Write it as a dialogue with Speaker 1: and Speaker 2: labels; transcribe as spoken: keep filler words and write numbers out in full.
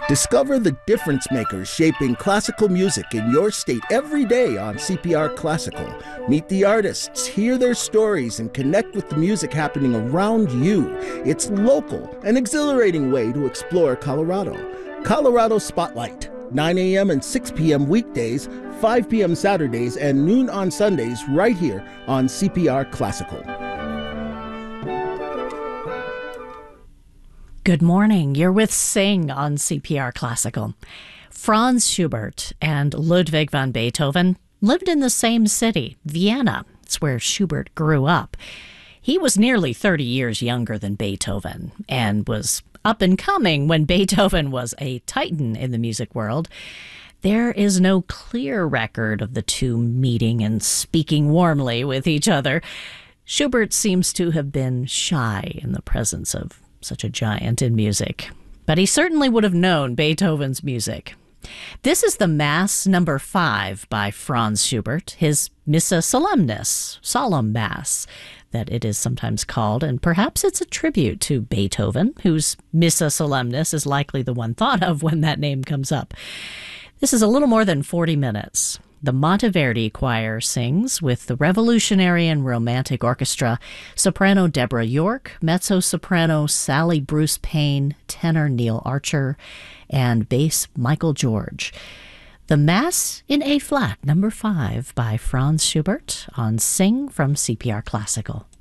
Speaker 1: Discover the difference makers shaping classical music in your state every day on C P R Classical. Meet the artists, hear their stories, and connect with the music happening around you. It's local, an exhilarating way to explore Colorado. Colorado Spotlight, nine a.m. and six p.m. weekdays, five p.m. Saturdays, and noon on Sundays right here on C P R Classical.
Speaker 2: Good morning. You're with Sing on C P R Classical. Franz Schubert and Ludwig van Beethoven lived in the same city, Vienna. It's where Schubert grew up. He was nearly thirty years younger than Beethoven and was up and coming when Beethoven was a titan in the music world. There is no clear record of the two meeting and speaking warmly with each other. Schubert seems to have been shy in the presence of such a giant in music, but he certainly would have known Beethoven's music. This is the Mass number five by Franz Schubert, his Missa Solemnis, solemn Mass, that it is sometimes called, and perhaps it's a tribute to Beethoven, whose Missa Solemnis is likely the one thought of when that name comes up. This is a little more than forty minutes. The Monteverdi Choir sings with the Revolutionary and Romantic Orchestra, soprano Deborah York, mezzo-soprano Sally Bruce Payne, tenor Neil Archer, and bass Michael George. The Mass in A-flat, number five by Franz Schubert on Sing from C P R Classical.